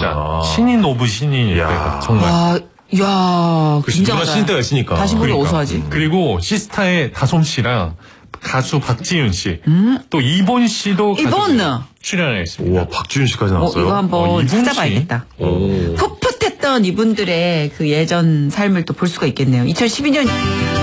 진짜 신인 오브 신인이에요. 정말. 야, 그 문화 신인대가 있으니까. 다시 보기 어서하지. 그리고 시스타의 다솜 씨랑 가수 박지윤 씨, 또 이본 씨도 출연했습니다. 우와, 박지윤 씨까지 나왔어요. 이거 한번 이본 찾아봐야겠다. 풋풋했던 이분들의 그 예전 삶을 또 볼 수가 있겠네요. 2012년